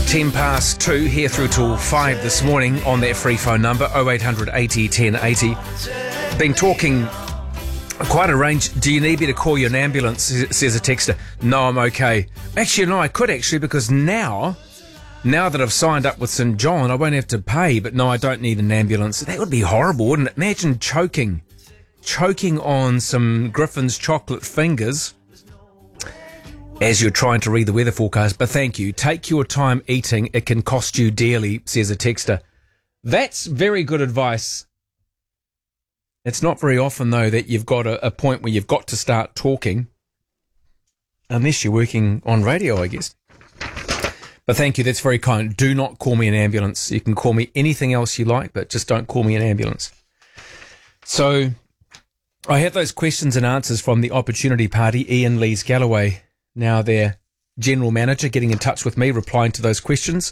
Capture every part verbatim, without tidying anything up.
ten past two, here through till five this morning on that free phone number, oh eight hundred eighty ten eighty. Been talking quite a range. Do you need me to call you an ambulance, says a texter. No, I'm okay. Actually, no, I could actually, because now, now that I've signed up with St John, I won't have to pay, but no, I don't need an ambulance. That would be horrible, wouldn't it? Imagine choking, choking on some Griffin's chocolate fingers as you're trying to read the weather forecast. But thank you. Take your time eating. It can cost you dearly, says a texter. That's very good advice. It's not very often, though, that you've got a, a point where you've got to start talking, unless you're working on radio, I guess. But thank you. That's very kind. Do not call me an ambulance. You can call me anything else you like, but just don't call me an ambulance. So I have those questions and answers from the Opportunity Party, Ian Lees-Galloway, now their general manager, getting in touch with me, replying to those questions.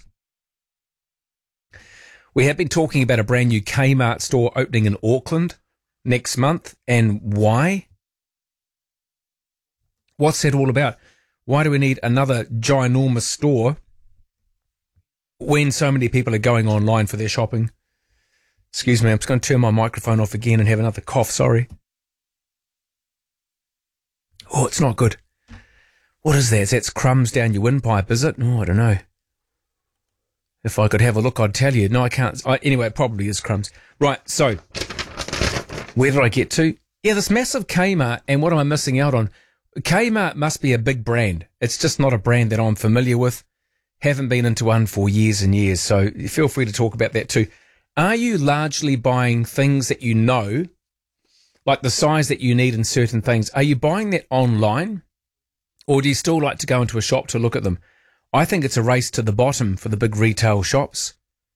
We have been talking about a brand new Kmart store opening in Auckland next month, and why? What's that all about? Why do we need another ginormous store when so many people are going online for their shopping? Excuse me, I'm just going to turn my microphone off again and have another cough, sorry. Oh, it's not good. What is that? That's crumbs down your windpipe, is it? Oh, I don't know. If I could have a look, I'd tell you. No, I can't. I, anyway, it probably is crumbs. Right, so, where did I get to? Yeah, this massive Kmart, and what am I missing out on? Kmart must be a big brand. It's just not a brand that I'm familiar with. Haven't been into one for years and years, so feel free to talk about that too. Are you largely buying things that you know, like the size that you need in certain things? Are you buying that online? Or do you still like to go into a shop to look at them? I think it's a race to the bottom for the big retail shops.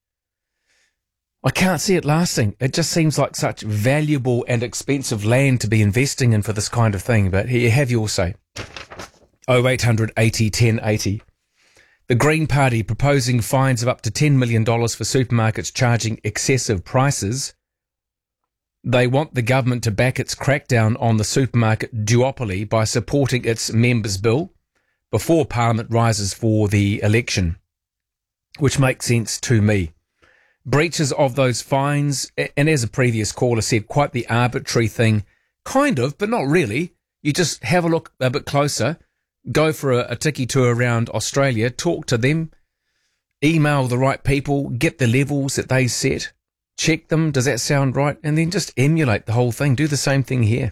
I can't see it lasting. It just seems like such valuable and expensive land to be investing in for this kind of thing. But here, have your say. oh eight hundred eighty ten eighty. The Green Party proposing fines of up to ten million dollars for supermarkets charging excessive prices. They want the government to back its crackdown on the supermarket duopoly by supporting its members' bill before Parliament rises for the election, which makes sense to me. Breaches of those fines, and as a previous caller said, quite the arbitrary thing, kind of, but not really. You just have a look a bit closer, go for a, a tiki tour around Australia, talk to them, email the right people, get the levels that they set, check them, does that sound right? And then just emulate the whole thing. Do the same thing here.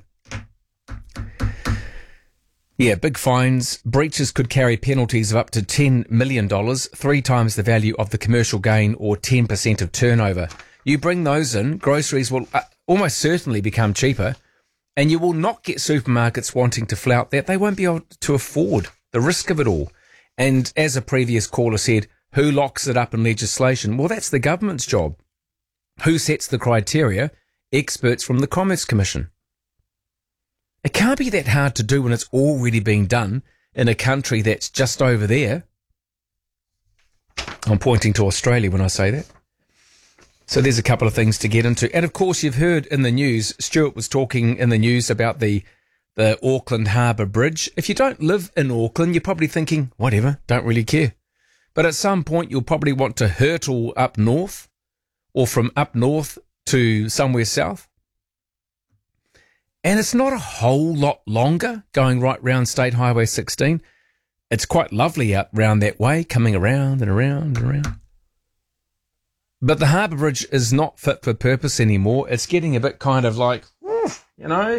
Yeah, big fines. Breaches could carry penalties of up to ten million dollars, three times the value of the commercial gain or ten percent of turnover. You bring those in, groceries will uh, almost certainly become cheaper, and you will not get supermarkets wanting to flout that. They won't be able to afford the risk of it all. And as a previous caller said, who locks it up in legislation? Well, that's the government's job. Who sets the criteria? Experts from the Commerce Commission. It can't be that hard to do when it's already being done in a country that's just over there. I'm pointing to Australia when I say that. So there's a couple of things to get into. And of course, you've heard in the news, Stuart was talking in the news about the, the Auckland Harbour Bridge. If you don't live in Auckland, you're probably thinking, whatever, don't really care. But at some point, you'll probably want to hurtle up north, or from up north to somewhere south. And it's not a whole lot longer going right round State Highway sixteen. It's quite lovely out round that way, coming around and around and around. But the Harbour Bridge is not fit for purpose anymore. It's getting a bit kind of like, you know,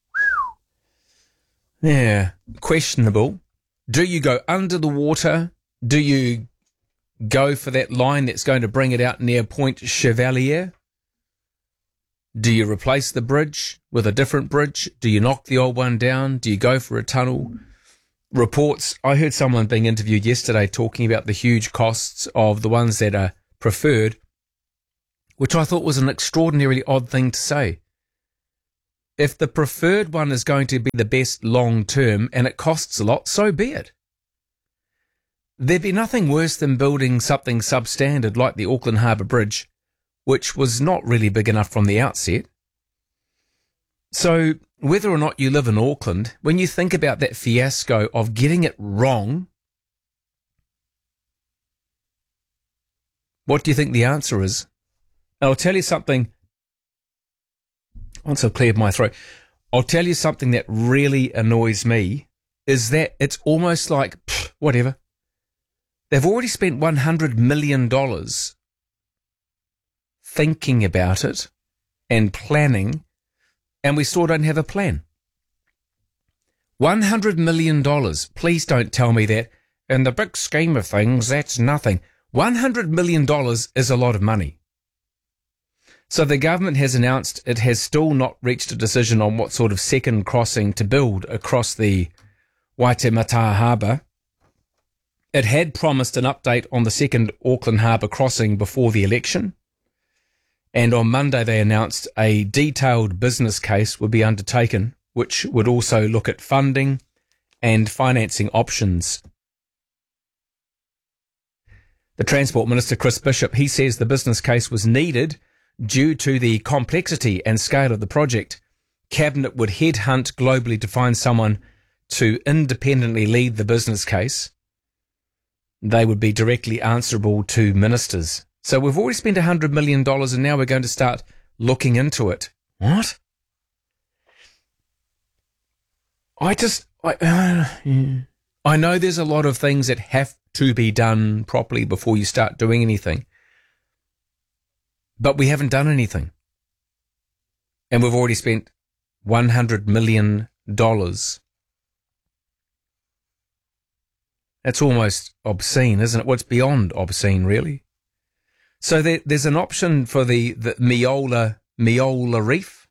yeah, questionable. Do you go under the water? Do you go for that line that's going to bring it out near Point Chevalier? Do you replace the bridge with a different bridge? Do you knock the old one down? Do you go for a tunnel? Reports, I heard someone being interviewed yesterday talking about the huge costs of the ones that are preferred, which I thought was an extraordinarily odd thing to say. If the preferred one is going to be the best long term and it costs a lot, so be it. There'd be nothing worse than building something substandard like the Auckland Harbour Bridge, which was not really big enough from the outset. So whether or not you live in Auckland, when you think about that fiasco of getting it wrong, What do you think the answer is? And I'll tell you something. Once I've cleared my throat, I'll tell you something that really annoys me is that it's almost like, pff, whatever. They've already spent one hundred million dollars thinking about it and planning, and we still don't have a plan. one hundred million dollars. Please don't tell me that. In the big scheme of things, that's nothing. one hundred million dollars is a lot of money. So the government has announced it has still not reached a decision on what sort of second crossing to build across the Waitemata Harbour. It had promised an update on the second Auckland Harbour crossing before the election. And on Monday they announced a detailed business case would be undertaken, which would also look at funding and financing options. The Transport Minister, Chris Bishop, he says the business case was needed due to the complexity and scale of the project. Cabinet would headhunt globally to find someone to independently lead the business case. They would be directly answerable to ministers. So we've already spent one hundred million dollars and now we're going to start looking into it. What? I just... I, uh, yeah. I know there's a lot of things that have to be done properly before you start doing anything. But we haven't done anything. And we've already spent one hundred million dollars. That's almost obscene, isn't it? Well, it's beyond obscene, really. So there, there's an option for the, the Meola, Meola Reef.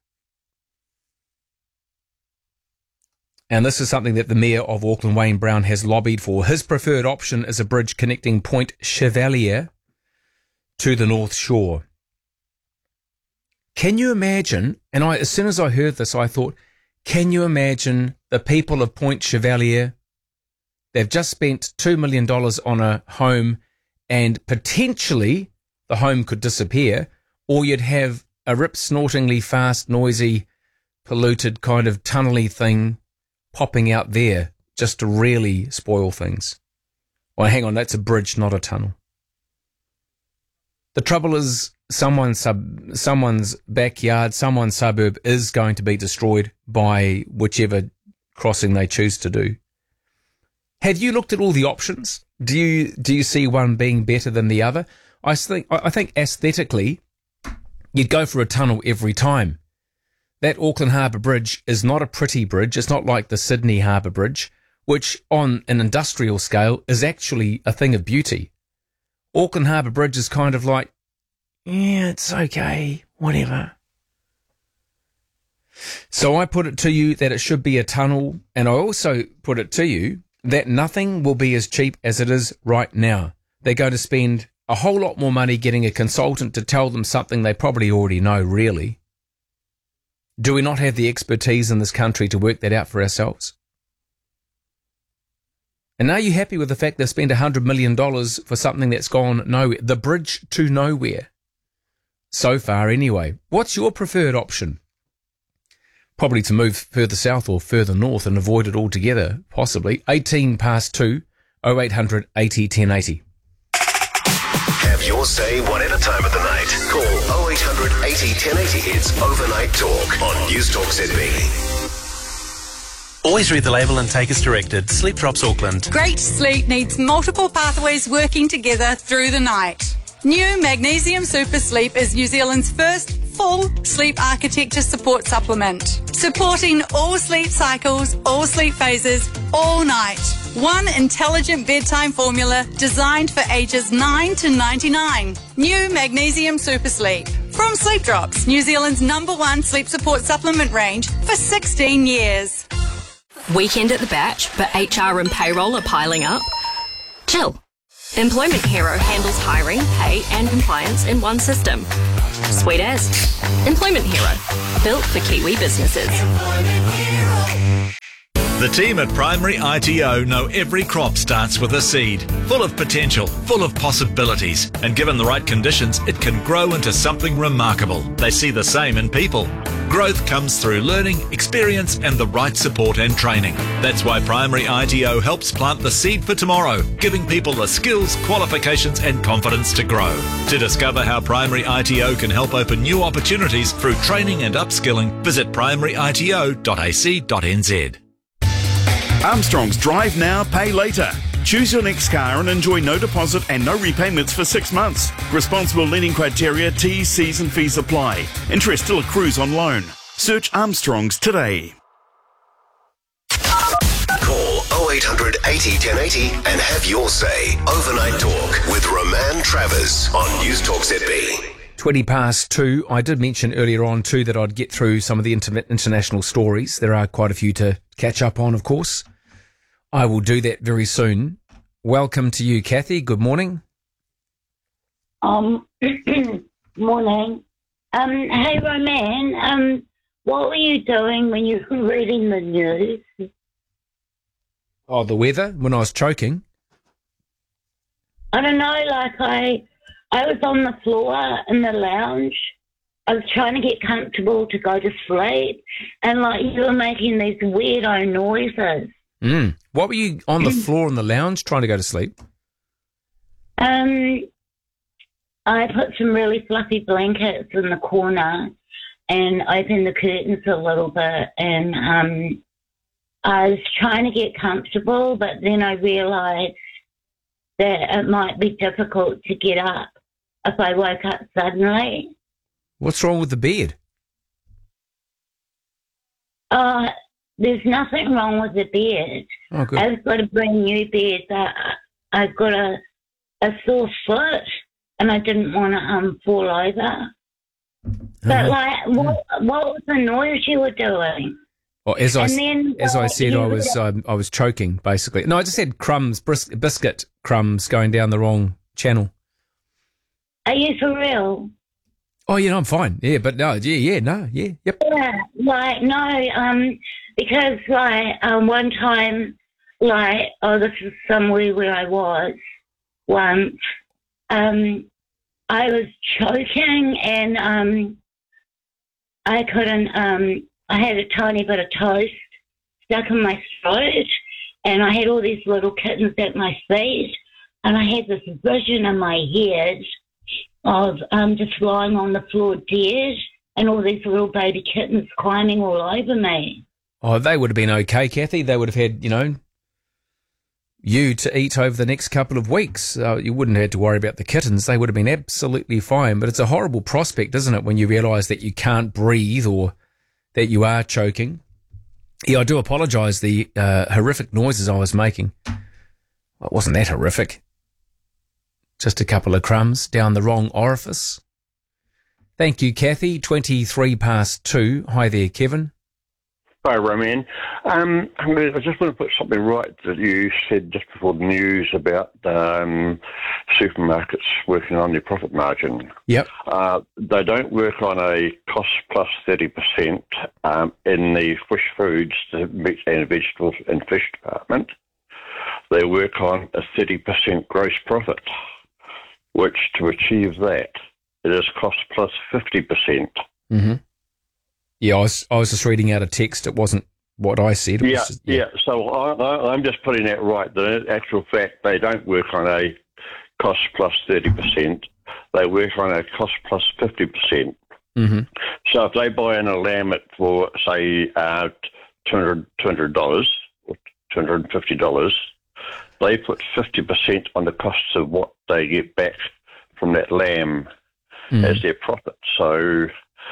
And this is something that the Mayor of Auckland, Wayne Brown, has lobbied for. His preferred option is a bridge connecting Point Chevalier to the North Shore. Can you imagine, and I, as soon as I heard this, I thought, can you imagine the people of Point Chevalier? They've just spent two million dollars on a home and potentially the home could disappear, or you'd have a rip-snortingly fast, noisy, polluted kind of tunnely thing popping out there just to really spoil things. Well, hang on, that's a bridge, not a tunnel. The trouble is someone's sub, someone's backyard, someone's suburb is going to be destroyed by whichever crossing they choose to do. Have you looked at all the options? Do you do you see one being better than the other? I think I think aesthetically, you'd go for a tunnel every time. That Auckland Harbour Bridge is not a pretty bridge. It's not like the Sydney Harbour Bridge, which on an industrial scale is actually a thing of beauty. Auckland Harbour Bridge is kind of like, yeah, it's okay, whatever. So I put it to you that it should be a tunnel, and I also put it to you that nothing will be as cheap as it is right now. They're going to spend a whole lot more money getting a consultant to tell them something they probably already know, really. Do we not have the expertise in this country to work that out for ourselves? And are you happy with the fact they've spent one hundred million dollars for something that's gone nowhere? The bridge to nowhere. So far, anyway. What's your preferred option? Probably to move further south or further north and avoid it altogether, possibly. eighteen past two, oh eight hundred eighty ten eighty. Have your say whatever time of the night. Call oh eight hundred eighty ten eighty. It's Overnight Talk on News Talk Z B. Always read the label and take as directed. Sleep Drops Auckland. Great sleep needs multiple pathways working together through the night. New Magnesium Super Sleep is New Zealand's first full sleep architecture support supplement, supporting all sleep cycles, all sleep phases, all night. One intelligent bedtime formula designed for ages nine to ninety-nine. New Magnesium Super Sleep. From Sleep Drops, New Zealand's number one sleep support supplement range for sixteen years. Weekend at the Batch, but H R and payroll are piling up? Chill. Employment Hero handles hiring, pay and compliance in one system. Sweet as. Employment Hero. Built for Kiwi businesses. The team at Primary I T O know every crop starts with a seed, full of potential, full of possibilities, and given the right conditions, it can grow into something remarkable. They see the same in people. Growth comes through learning, experience and the right support and training. That's why Primary I T O helps plant the seed for tomorrow, giving people the skills, qualifications and confidence to grow. To discover how Primary I T O can help open new opportunities through training and upskilling, visit primary I T O dot A C dot N Z. Armstrong's Drive Now, Pay Later. Choose your next car and enjoy no deposit and no repayments for six months. Responsible lending criteria, T's, C's and fees apply. Interest still accrues on loan. Search Armstrong's today. Call oh eight hundred eighty ten eighty and have your say. Overnight Talk with Roman Travers on News Talk Z B. twenty past two. I did mention earlier on too that I'd get through some of the inter- international stories. There are quite a few to catch up on, of course. I will do that very soon. Welcome to you, Kathy. Good morning. Um, morning. Um, hey, Roman, um, what were you doing when you were reading the news? Oh, the weather? When I was choking? I don't know, like I, I was on the floor in the lounge. I was trying to get comfortable to go to sleep, and like you were making these weirdo noises. Mm. What were you on the floor in the lounge trying to go to sleep? Um, I put some really fluffy blankets in the corner and opened the curtains a little bit, and um, I was trying to get comfortable, but then I realised that it might be difficult to get up if I woke up suddenly. What's wrong with the bed? Uh, there's nothing wrong with the bed. Oh, good. I've got a brand new bed, but I've got a, a sore foot, and I didn't want to um, fall over. But, Uh-huh. like, what, what was the noise you were doing? Well, as I, And then, as I like, said, you I was um, I was choking, basically. No, I just had crumbs, bris- biscuit crumbs going down the wrong channel. Are you for real? Oh, yeah, no, I'm fine. Yeah, but no, yeah, yeah, no, yeah, yep. Yeah, like, no, um, because, like, um, one time, like, oh, this is somewhere where I was once, um, I was choking and, um, I couldn't, um, I had a tiny bit of toast stuck in my throat, and I had all these little kittens at my feet, and I had this vision in my head of um, just lying on the floor dead, and all these little baby kittens climbing all over me. Oh, they would have been okay, Kathy. They would have had, you know, you to eat over the next couple of weeks. Uh, you wouldn't have had to worry about the kittens. They would have been absolutely fine. But it's a horrible prospect, isn't it, when you realise that you can't breathe or that you are choking. Yeah, I do apologise, the uh, horrific noises I was making. Well, it wasn't that horrific. Just a couple of crumbs down the wrong orifice. Thank you, Kathy. twenty-three past two. Hi there, Kevin. Hi, Roman. Um, I just want to put something right that you said just before the news about um, supermarkets working on their profit margin. Yep. Uh, they don't work on a cost plus thirty percent um, in the fresh foods and vegetables and fish department. They work on a thirty percent gross profit, which to achieve that, it is cost plus fifty percent. Mm-hmm. Yeah, I was, I was just reading out a text. It wasn't what I said. It Yeah, was just, yeah, yeah. So I, I, I'm just putting that right. That in actual fact, they don't work on a cost plus thirty percent. They work on a cost plus fifty percent. Mm-hmm. So if they buy in a lamb at for, say, uh, two hundred dollars or two hundred fifty dollars, they put fifty percent on the costs of what they get back from that lamb mm. as their profit. So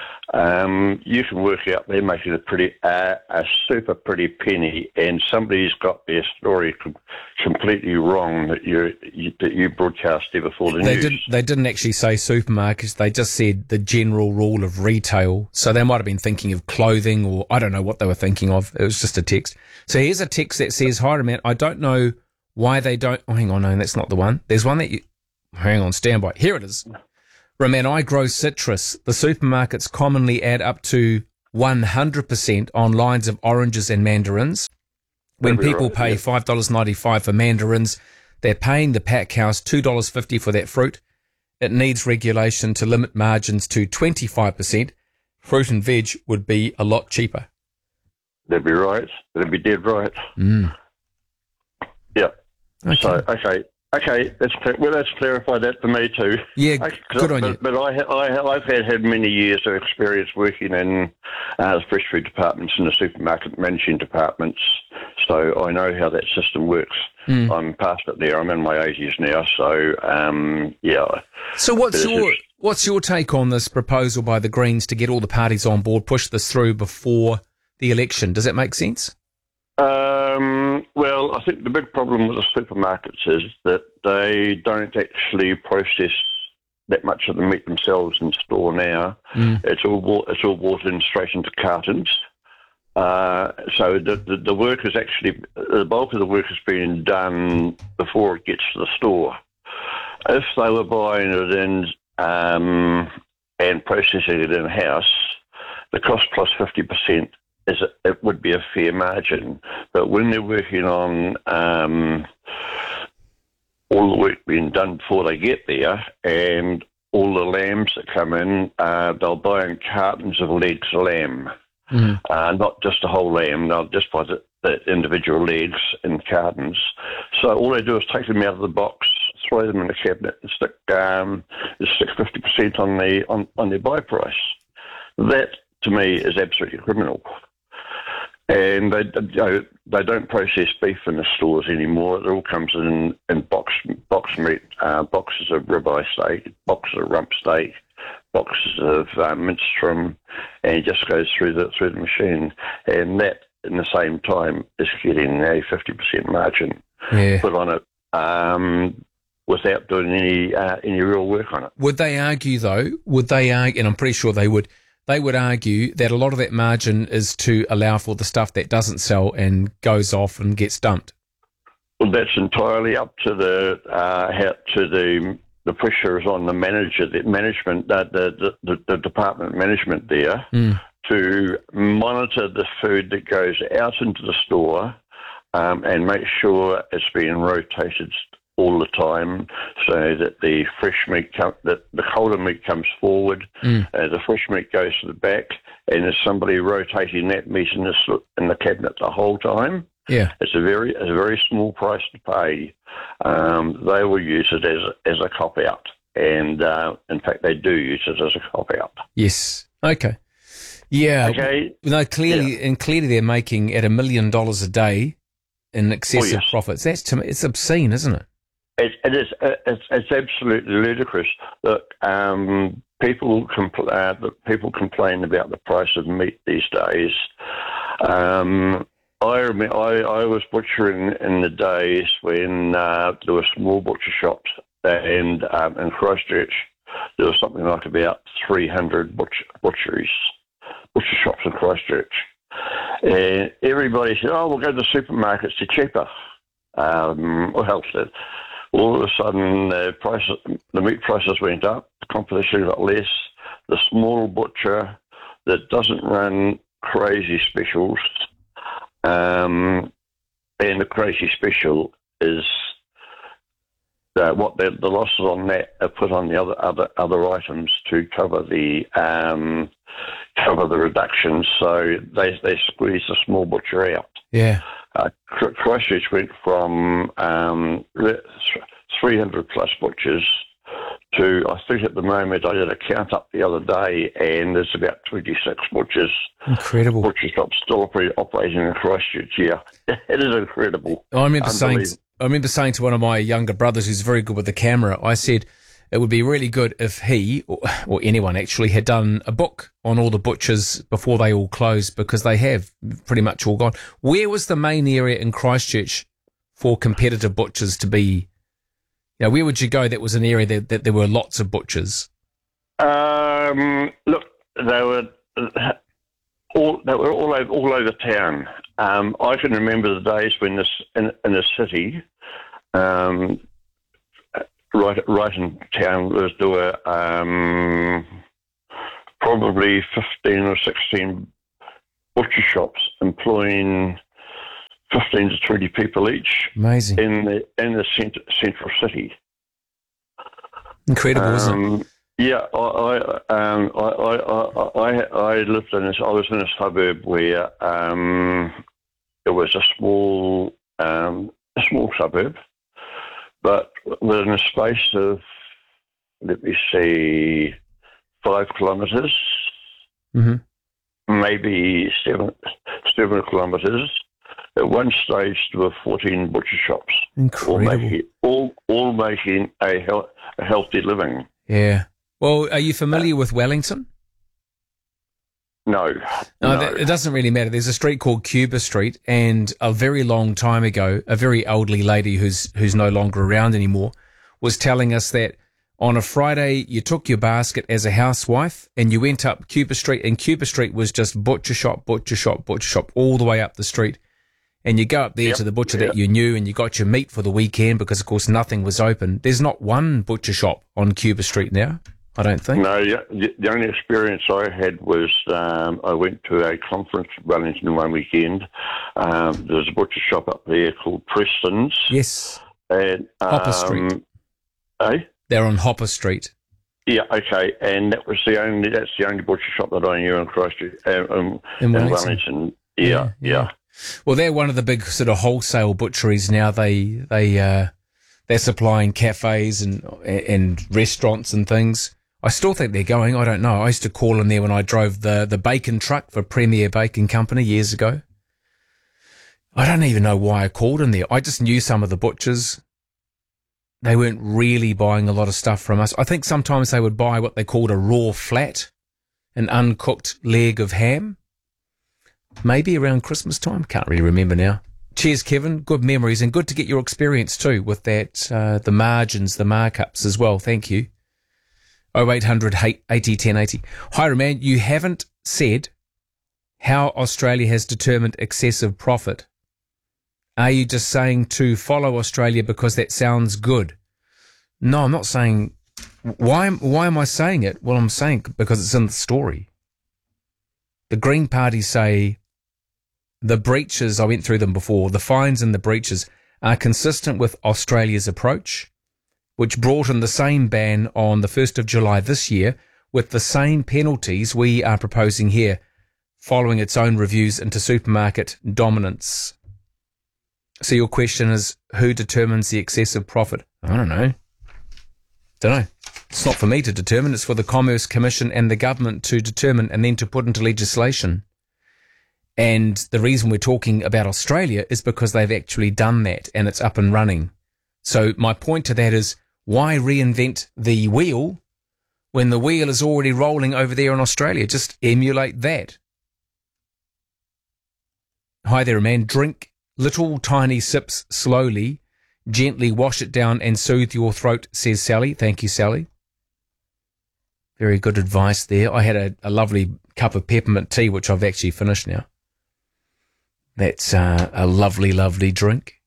um, you can work out they're making a pretty uh, a super pretty penny, and somebody's got their story com- completely wrong that you, you that you broadcast there before the they news. Did, they didn't actually say supermarkets. They just said the general rule of retail. So they might have been thinking of clothing, or I don't know what they were thinking of. It was just a text. So here's a text that says, "Hi, man, I don't know why they don't..." Oh, hang on, no, that's not the one. There's one that you... Hang on, stand by. Here it is. Roman, I grow citrus. The supermarkets commonly add up to one hundred percent on lines of oranges and mandarins. When That'd be people right, pay yeah. five dollars ninety-five for mandarins, they're paying the pack house two dollars fifty for that fruit. It needs regulation to limit margins to twenty-five percent. fruit and veg would be a lot cheaper. That'd be right. That'd be dead right. Mm. Yeah. Okay. So, okay. Okay, that's clear. Well, that's clarified that for me too. Yeah, okay, good on but, you. But I, I, I've had, had many years of experience working in uh, the fresh food departments and the supermarket managing departments, so I know how that system works. Mm. I'm past it there. I'm in my eighties now, so um, yeah. So what's your just, what's your take on this proposal by the Greens to get all the parties on board, push this through before the election? Does that make sense? Um, well, I think the big problem with the supermarkets is that they don't actually process that much of the meat themselves in store now. Mm. It's all bought, it's all bought in straight into cartons. Uh, so the, the the work is actually the bulk of the work is being done before it gets to the store. If they were buying it in um, and processing it in house, the cost plus fifty percent. Is a, it would be a fair margin, but when they're working on um, all the work being done before they get there, and all the lambs that come in, uh, they'll buy in cartons of legs of lamb, mm. uh, not just a whole lamb. They'll just buy the, the individual legs in cartons. So all they do is take them out of the box, throw them in the cabinet, and stick um, stick fifty percent on the on, on their buy price. That to me is absolutely criminal. And they, you know, they don't process beef in the stores anymore. It all comes in in box box meat, uh, boxes of ribeye steak, boxes of rump steak, boxes of uh, minced trim, and it just goes through the through the machine. And that, in the same time, is getting a fifty percent margin yeah. put on it, um, without doing any uh, any real work on it. Would they argue, though? Would they argue? And I'm pretty sure they would. They would argue that a lot of that margin is to allow for the stuff that doesn't sell and goes off and gets dumped. Well, that's entirely up to the uh, how, to the the pressure is on the manager, the management, uh, the, the the department management there mm. to monitor the food that goes out into the store um, and make sure it's being rotated all the time, so that the fresh meat, com- that the colder meat comes forward, mm. uh, the fresh meat goes to the back, and there's somebody rotating that meat in the in the cabinet the whole time. Yeah, it's a very it's a very small price to pay. Um, they will use it as as a cop out, and uh, in fact, they do use it as a cop out. Yes. Okay. Yeah. Okay. No, clearly, yeah. and clearly, they're making at a million dollars a day in excessive oh, yes. profits. That's to me, it's obscene, isn't it? It, it is. It's, it's absolutely ludicrous. Look, um, people compl- uh, people complain about the price of meat these days. Um, I remember I, I was butchering in the days when uh, there were small butcher shops, and um, in Christchurch there was something like about three hundred butcher, butcheries, butcher shops in Christchurch, and everybody said, "Oh, we'll go to the supermarkets; they're cheaper." Um, what else did? All of a sudden, the price, the meat prices went up, the competition got less. The small butcher that doesn't run crazy specials, um, and the crazy special is uh, what the, the losses on that are put on the other other other items to cover the um, cover the reductions. So they they squeeze the small butcher out. Yeah. Uh, Christchurch went from um, three hundred plus butchers to, I think at the moment, I did a count up the other day, and there's about twenty-six butchers. Incredible. Butcher shops still operating in Christchurch, yeah. It is incredible. I remember saying, I remember saying to one of my younger brothers who's very good with the camera, I said, it would be really good if he, or, or anyone actually, had done a book on all the butchers before they all closed, because they have pretty much all gone. Where was the main area in Christchurch for competitive butchers to be? You know, where would you go that was an area that, that there were lots of butchers? Um, look, they were all they were all over all over town. Um, I can remember the days when this in, in the city. Um, Right, right in town, there were um, probably fifteen or sixteen butcher shops employing fifteen to twenty people each. Amazing. In the in the cent- central city. Incredible, um, isn't it? Yeah, I I, um, I, I, I, I lived in this. I was in a suburb where um, it was a small, um, a small suburb, but within a space of, let me see, five kilometres, Mm-hmm. maybe seven, seven kilometres. At one stage, there were fourteen butcher shops, all Incredible. making, all, all making a, hel- a healthy living. Yeah. Well, are you familiar with Wellington? No, No, no. that, it doesn't really matter. There's a street called Cuba Street, and a very long time ago, a very elderly lady who's who's no longer around anymore was telling us that on a Friday you took your basket as a housewife and you went up Cuba Street, and Cuba Street was just butcher shop, butcher shop, butcher shop all the way up the street. And you go up there Yep, to the butcher yep. that you knew, and you got your meat for the weekend because, of course, nothing was open. There's not one butcher shop on Cuba Street now, I don't think. No, yeah, the the only experience I had was um, I went to a conference in Wellington one weekend. Um, there's a butcher shop up there called Preston's. Yes. And, um, Hopper Street. Eh? They're on Hopper Street. Yeah, okay, and that was the only that's the only butcher shop that I knew in Christchurch, um, um, In in Wellington. Wellington. Yeah, Yeah, yeah. yeah. Well, they're one of the big sort of wholesale butcheries now. They they uh, they're supplying cafes and and restaurants and things. I still think they're going. I don't know. I used to call in there when I drove the the bacon truck for Premier Bacon Company years ago. I don't even know why I called in there. I just knew some of the butchers. They weren't really buying a lot of stuff from us. I think sometimes they would buy what they called a raw flat, an uncooked leg of ham. Maybe around Christmas time. Can't really remember now. Cheers, Kevin. Good memories, and good to get your experience too with that, uh, the margins, the markups as well. Thank you. oh eight hundred eighty ten eighty. Hi, man. You haven't said how Australia has determined excessive profit. Are you just saying to follow Australia because that sounds good? No, I'm not saying. Why, why am I saying it? Well, I'm saying because it's in the story. The Green Party say the breaches, I went through them before, the fines and the breaches are consistent with Australia's approach, which brought in the same ban on the first of July this year with the same penalties we are proposing here, following its own reviews into supermarket dominance. So your question is, who determines the excessive profit? I don't know. Don't know. It's not for me to determine. It's for the Commerce Commission and the government to determine and then to put into legislation. And the reason we're talking about Australia is because they've actually done that and it's up and running. So my point to that is, why reinvent the wheel when the wheel is already rolling over there in Australia? Just emulate that. Hi there, man. Drink little tiny sips slowly. Gently wash it down and soothe your throat, says Sally. Thank you, Sally. Very good advice there. I had a, a lovely cup of peppermint tea, which I've actually finished now. That's uh, a lovely, lovely drink.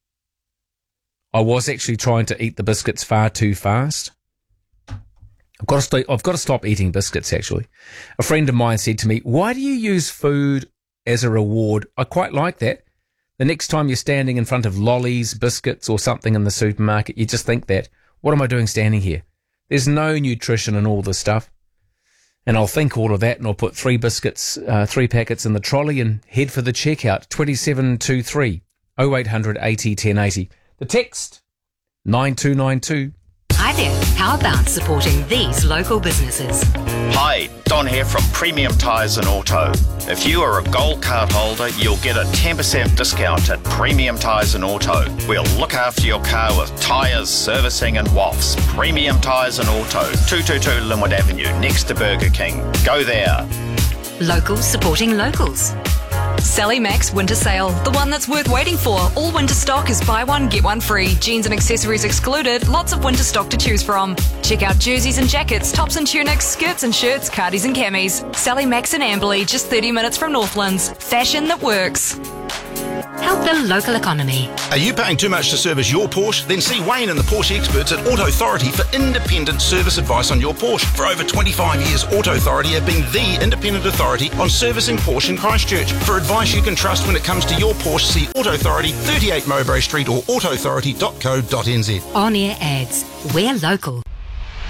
I was actually trying to eat the biscuits far too fast. I've got to st- I've got to stop eating biscuits, actually. A friend of mine said to me, why do you use food as a reward? I quite like that. The next time you're standing in front of lollies, biscuits or something in the supermarket, you just think that, what am I doing standing here? There's no nutrition in all this stuff. And I'll think all of that and I'll put three biscuits, uh, three packets in the trolley and head for the checkout. twenty-seven twenty-three, oh eight hundred eighty ten eighty. The text, nine two nine two. Hi there. How about supporting these local businesses? Hi, Don here from Premium Tyres and Auto. If you are a gold card holder, you'll get a ten percent discount at Premium Tyres and Auto. We'll look after your car with tyres, servicing and W A Fs. Premium Tyres and Auto, two two two Linwood Avenue, next to Burger King. Go there. Locals supporting locals. Sally Max Winter Sale, the one that's worth waiting for. All winter stock is buy one, get one free. Jeans and accessories excluded. Lots of winter stock to choose from. Check out jerseys and jackets, tops and tunics, skirts and shirts, cardies and camis. Sally Max in Amberley, just thirty minutes from Northlands. Fashion that works. Help the local economy. Are you paying too much to service your Porsche? Then see Wayne and the Porsche experts at Auto Authority for independent service advice on your Porsche. For over twenty-five years, Auto Authority have been the independent authority on servicing Porsche in Christchurch. For advice you can trust when it comes to your Porsche, see Auto Authority, thirty-eight Mowbray Street or auto authority dot co dot n z. On-air ads. We're local.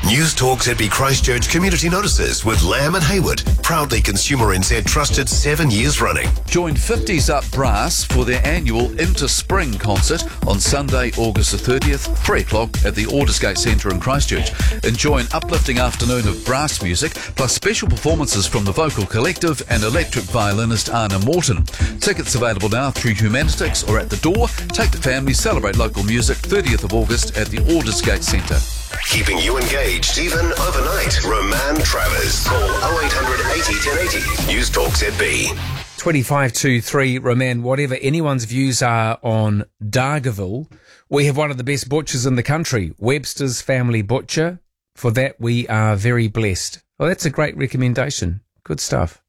News Talk Z B Christchurch Community Notices with Lamb and Hayward. Proudly Consumer N Z trusted seven years running. Join fifties Up Brass for their annual Into Spring concert on Sunday, August the thirtieth, three o'clock at the Aldersgate Centre in Christchurch. Enjoy an uplifting afternoon of brass music, plus special performances from the Vocal Collective and electric violinist Anna Morton. Tickets available now through Humanitics or at the door. Take the family, celebrate local music, thirtieth of August at the Aldersgate Centre. Keeping you engaged even overnight. Roman Travers. Call oh eight hundred eighty ten eighty. News Talk Z B. twenty-five to three, Roman, whatever anyone's views are on Dargaville, we have one of the best butchers in the country, Webster's Family Butcher. For that, we are very blessed. Well, that's a great recommendation. Good stuff.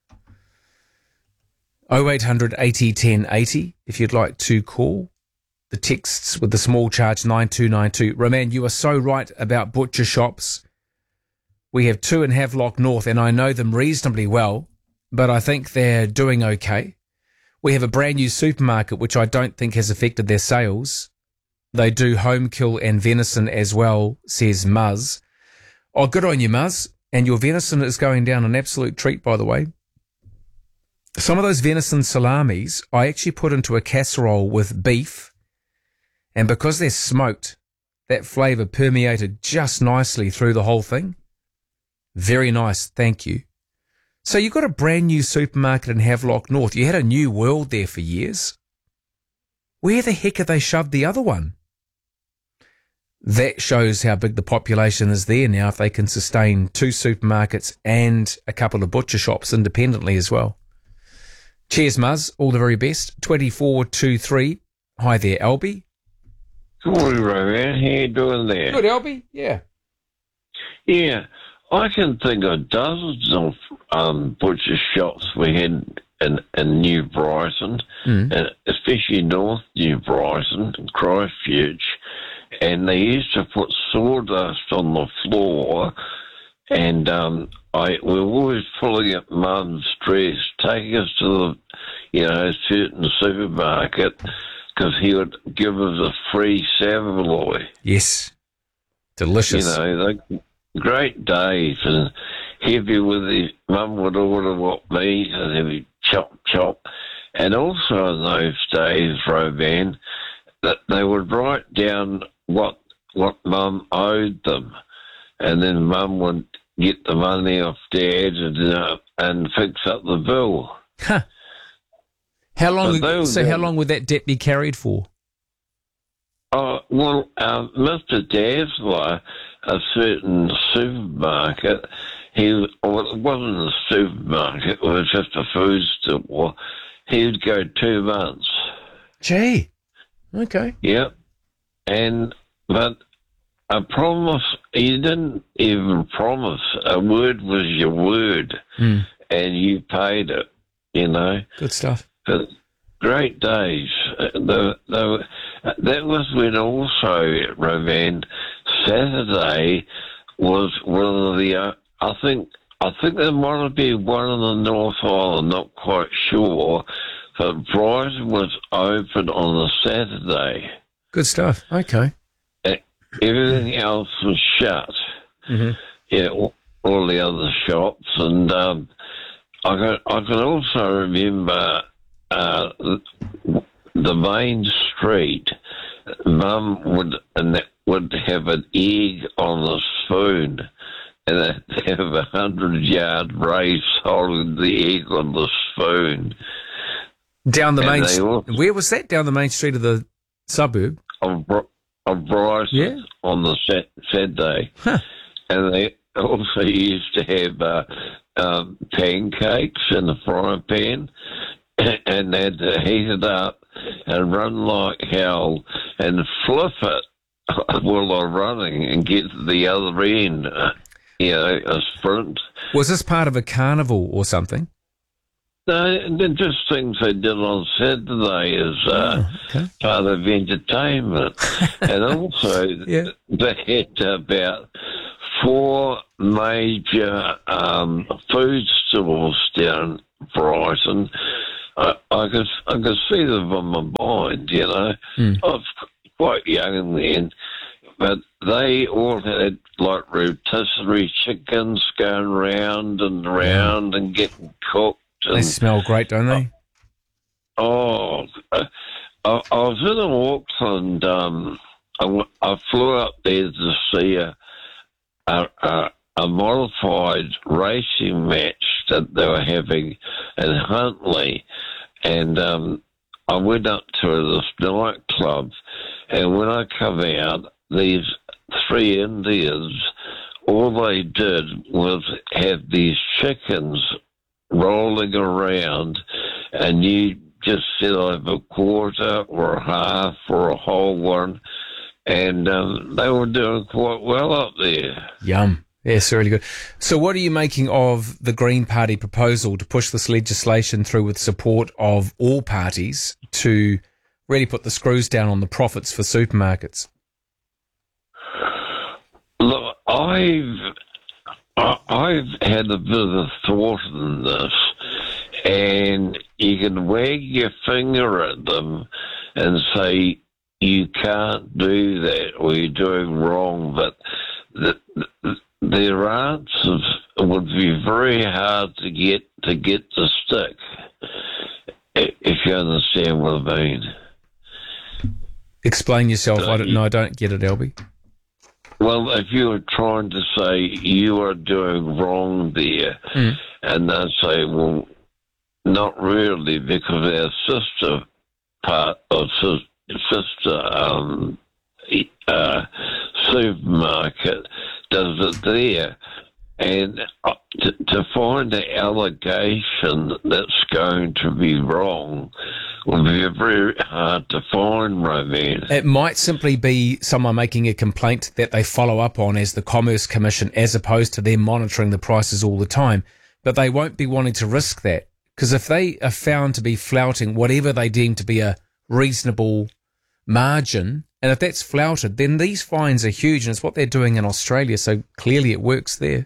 oh eight hundred eighty ten eighty if you'd like to call. The texts with the small charge nine two nine two. Roman, you are so right about butcher shops. We have two in Havelock North, and I know them reasonably well, but I think they're doing okay. We have a brand new supermarket, which I don't think has affected their sales. They do home kill and venison as well, says Muzz. Oh, good on you, Muzz. And your venison is going down an absolute treat, by the way. Some of those venison salamis I actually put into a casserole with beef, and because they're smoked, that flavour permeated just nicely through the whole thing. Very nice, thank you. So you've got a brand new supermarket in Havelock North. You had a New World there for years. Where the heck have they shoved the other one? That shows how big the population is there now, if they can sustain two supermarkets and a couple of butcher shops independently as well. Cheers, Muzz. All the very best. twenty-four to three. Hi there, Albie. Good morning, Roman. How you doing there? Good, Albie. Yeah. Yeah. I can think of dozens of um, butcher shops we had in, in New Brighton, Mm. and especially North New Brighton, Christchurch, and they used to put sawdust on the floor, and um, I we were always pulling at Mum's dress, taking us to the, you know, a certain supermarket, because he would give us a free saveloy. Yes. Delicious. You know, like, great days, and he'd be with his mum would order what meat, and he'd be chop chop. And also in those days, Roman, that they would write down what what mum owed them, and then mum would get the money off dad and uh, and fix up the bill. Huh. How long? So those- So how long would that debt be carried for? Oh, well, uh, Mister Dazzler, a certain supermarket, he well, it wasn't a supermarket, it was just a food store. He'd go two months. Gee. Okay. Yep. And, but a promise, he didn't even promise. A word was your word, Mm. and you paid it, you know. Good stuff. But great days. Uh, the, the, that was when also, Roman, Saturday was one of the, uh, I think, I think there might have been one in the North Island, not quite sure, but Brighton was open on a Saturday. Good stuff. Okay. Uh, Everything else was shut. Mm-hmm. Yeah, all, all the other shops, and um, I can I can also remember uh, the main street. Mum would and that would have an egg on a spoon, and they'd have a hundred yard race holding the egg on the spoon. Down the And main. they St- also- Where was that? Down the main street of the suburb. Of, Bri- of Brighton Yeah. on the sat- Saturday. Huh. And they also used to have uh, um, pancakes in the frying pan, and they had to heat it up and run like hell and flip it while they're running and get to the other end, uh, you know, a sprint. Was this part of a carnival or something? No, they're just things they did on Saturday as uh, Oh, okay. part of entertainment. And also, Yeah. they had about four major um, food stores down Brighton. I, I could I could see them on my mind, you know. Mm. I was quite young then, but they all had like rotisserie chickens going round and round and getting cooked. And, They smell great, don't they? Oh, I, I was in Auckland. Um, I, w- I flew up there to see a, a, a, a modified racing match that they were having in Huntly. And um, I went up to this nightclub, and when I come out, these three Indians, all they did was have these chickens rolling around, and you just set over a quarter or a half or a whole one, and um, they were doing quite well up there. Yum. Yes, really good. So what are you making of the Green Party proposal to push this legislation through with support of all parties to really put the screws down on the profits for supermarkets? Look, I've, I- I've had a bit of thought in this, and you can wag your finger at them and say, you can't do that, or you're doing wrong, but the, the, their answers would be very hard to get to get to stick, if you understand what I mean. Explain yourself. I don't know. I don't get it, Albie. Well, if you were trying to say you are doing wrong there, Mm. and they say, well, not really, because our sister part or sis- sister um, uh, supermarket does it there. And uh, to, to find an allegation that's going to be wrong will be very hard to find, Roman. It might simply be someone making a complaint that they follow up on as the Commerce Commission, as opposed to them monitoring the prices all the time. But they won't be wanting to risk that, because if they are found to be flouting whatever they deem to be a reasonable margin, and if that's flouted, then these fines are huge, and it's what they're doing in Australia, so clearly it works there.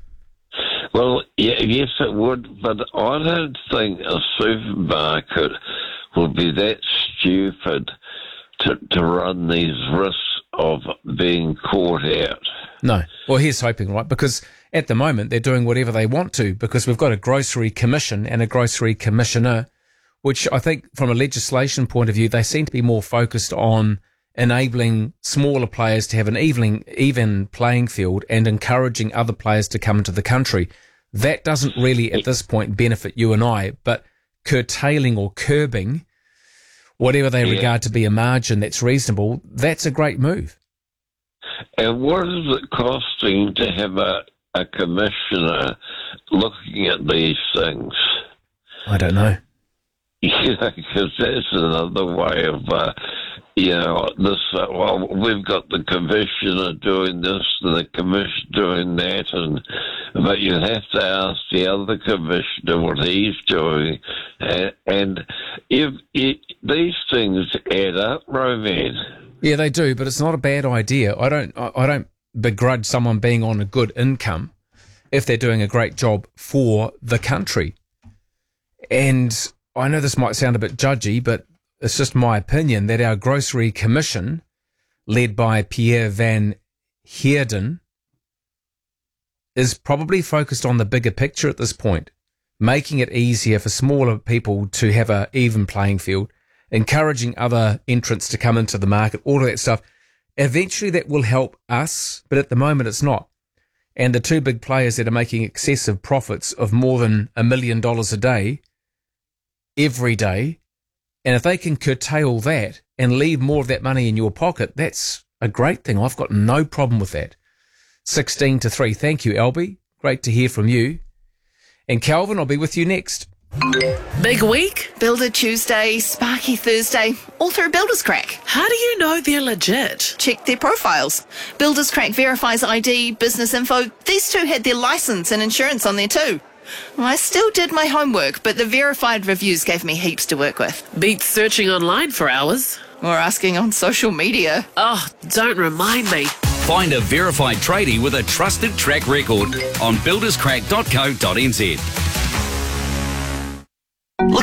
Well, yeah, yes, it would, but I don't think a supermarket would be that stupid to, to run these risks of being caught out. No. Well, here's hoping, right? Because at the moment, they're doing whatever they want to, because we've got a grocery commission and a grocery commissioner, which I think from a legislation point of view, they seem to be more focused on enabling smaller players to have an even, even playing field and encouraging other players to come into the country. That doesn't really, at this point, benefit you and I, but curtailing or curbing whatever they Yeah. regard to be a margin that's reasonable, that's a great move. And what is it costing to have a, a commissioner looking at these things? I don't know. You know, because that's another way of, uh, you know, this, uh, well, we've got the commissioner doing this and the commission doing that, and but you have to ask the other commissioner what he's doing. And, and if, if these things add up, Roman. Yeah, they do, but it's not a bad idea. I don't, I I don't begrudge someone being on a good income if they're doing a great job for the country. And I know this might sound a bit judgy, but it's just my opinion that our grocery commission, led by Pierre Van Heerden, is probably focused on the bigger picture at this point, making it easier for smaller people to have an even playing field, encouraging other entrants to come into the market, all of that stuff. Eventually that will help us, but at the moment it's not. And the two big players that are making excessive profits of more than a million dollars a day every day, and if they can curtail that and leave more of that money in your pocket, that's a great thing. I've got no problem with that. sixteen to three. Thank you, Albie. Great to hear from you. And Calvin, I'll be with you next. Big week? Builder Tuesday, Sparky Thursday, all through Builders Crack. How do you know they're legit? Check their profiles. Builders Crack verifies I D, business info. These two had their license and insurance on there too. I still did my homework, but the verified reviews gave me heaps to work with. Beats searching online for hours. Or asking on social media. Oh, don't remind me. Find a verified tradie with a trusted track record on builders crack dot co dot n z. Look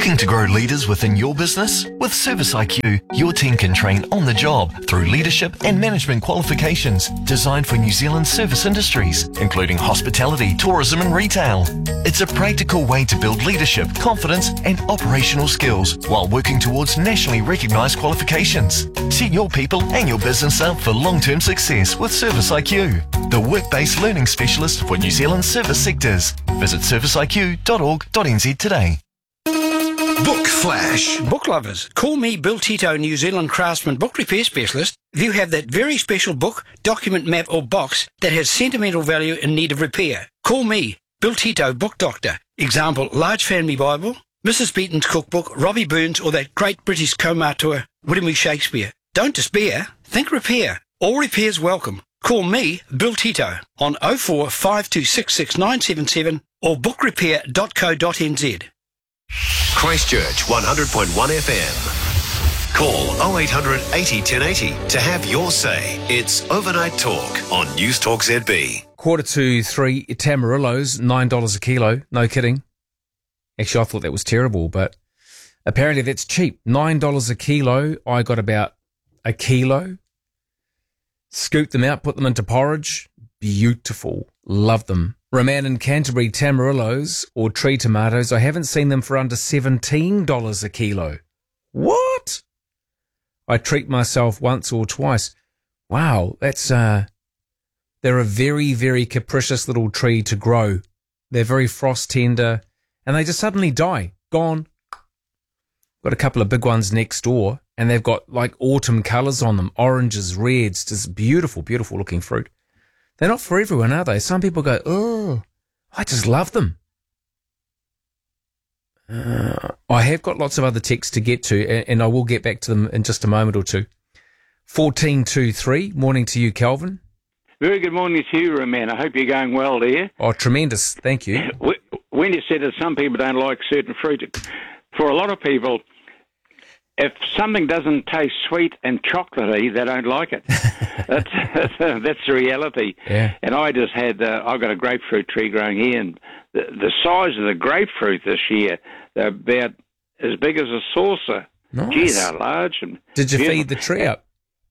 Looking to grow leaders within your business? With Service I Q, your team can train on the job through leadership and management qualifications designed for New Zealand's service industries, including hospitality, tourism and retail. It's a practical way to build leadership, confidence and operational skills while working towards nationally recognised qualifications. Set your people and your business up for long-term success with Service I Q, the work-based learning specialist for New Zealand's service sectors. Visit service I Q dot org dot n z today. Book Flash. Book lovers, call me Bill Tito, New Zealand Craftsman Book Repair Specialist. If you have that very special book, document, map or box that has sentimental value in need of repair, call me Bill Tito, Book Doctor. Example, Large Family Bible, Missus Beaton's Cookbook, Robbie Burns or that great British co-author William E. Shakespeare. Don't despair, think repair. All repairs welcome. Call me, Bill Tito, on oh four five two six six nine seven seven or book repair dot co dot n z. Christchurch one hundred point one F M. Call oh eight hundred eighty ten eighty to have your say. It's Overnight Talk on News Talk Z B. Quarter to three, Tamarillos, nine dollars a kilo. No kidding. Actually, I thought that was terrible, but apparently that's cheap. nine dollars a kilo. I got about a kilo. Scoop them out, put them into porridge. Beautiful. Love them. Roman and Canterbury Tamarillos or tree tomatoes. I haven't seen them for under seventeen dollars a kilo. What? I treat myself once or twice. Wow, that's, uh, they're a very, very capricious little tree to grow. They're very frost tender and they just suddenly die. Gone. Got a couple of big ones next door and they've got like autumn colours on them. Oranges, reds, just beautiful, beautiful looking fruit. They're not for everyone, are they? Some people go, oh, I just love them. Uh, I have got lots of other texts to get to, and, and I will get back to them in just a moment or two. fourteen two three, morning to you, Calvin. Very good morning to you, Roman. I hope you're going well there. Oh, tremendous. Thank you. When you said that some people don't like certain fruit, for a lot of people, if something doesn't taste sweet and chocolatey, they don't like it. that's, that's, that's the reality. Yeah. And I just had, uh, I've got a grapefruit tree growing here, and the, the size of the grapefruit this year, they're about as big as a saucer. Nice. Gee, they're large. And Did you beautiful. feed the tree up?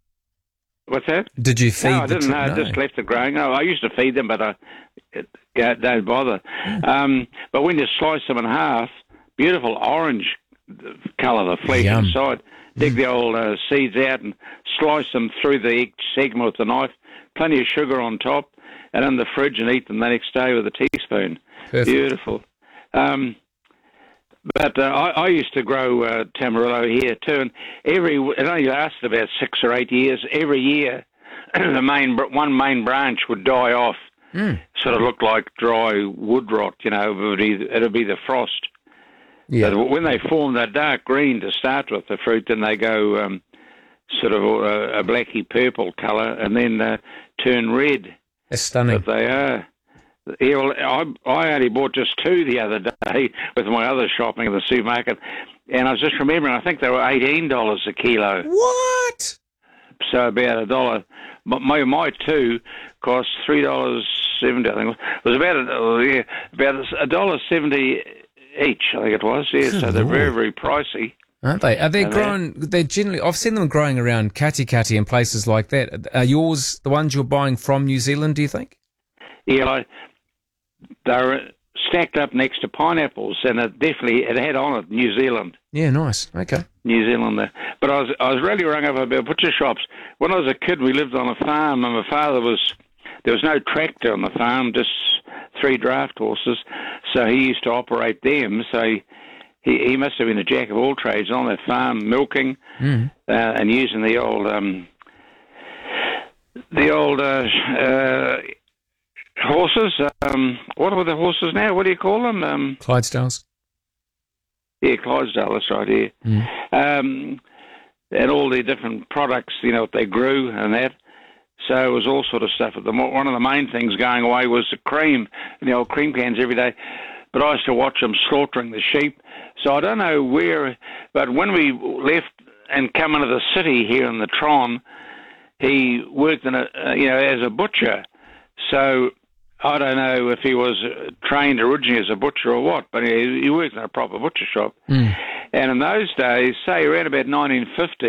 What's that? Did you feed no, I the didn't. tree? I No. just left it growing. No, I used to feed them, but I it, yeah, don't bother. Um, but when you slice them in half, beautiful orange colour, the flesh Yum. inside. Dig the old uh, seeds out and slice them through the each segment with the knife. Plenty of sugar on top, and in the fridge and eat them the next day with a teaspoon. Perfect. Beautiful. Um, but uh, I, I used to grow uh, Tamarillo here too, and every it only lasted about six or eight years. Every year, the main one main branch would die off. Mm. Sort of looked like dry wood rot, you know. It would be, it'd be the frost. Yeah. But when they form that dark green to start with, the fruit, then they go um, sort of a, a blacky purple colour and then uh, turn red. That's stunning. But they are. Yeah, well, I, I only bought just two the other day with my other shopping in the supermarket, and I was just remembering, I think they were eighteen dollars a kilo. What? So about a dollar. But my, my two cost three dollars seventy, I think. It was about a, yeah, about a dollar seventy each, I think it was. Yeah, Good so they're very, Lord. very pricey. Aren't they? Are they And growing? They're generally. I've seen them growing around Katikati and places like that. Are yours the ones you're buying from New Zealand? Do you think? Yeah, I, they're stacked up next to pineapples, and it definitely it had on it New Zealand. Yeah, nice. Okay. New Zealand there. But I was I was really rung up about butcher shops. When I was a kid, we lived on a farm, and my father was there was no tractor on the farm, just three draft horses. So he used to operate them. So he he, he must have been a jack of all trades on that farm, milking Mm. uh, and using the old um, the old uh, uh, horses. Um, what are the horses now? What do you call them? Um, Clydesdales. Yeah, Clydesdale, that's right, yeah. Mm. Um, and all the different products, you know, what they grew and that. So it was all sort of stuff. The, mo- one of the main things going away was the cream, in the old cream cans every day. But I used to watch them slaughtering the sheep. So I don't know where, but when we left and come into the city here in the Tron, he worked in a, uh, you know, as a butcher. So I don't know if he was uh, trained originally as a butcher or what, but he, he worked in a proper butcher shop. Mm. And in those days, say around about nineteen fifty,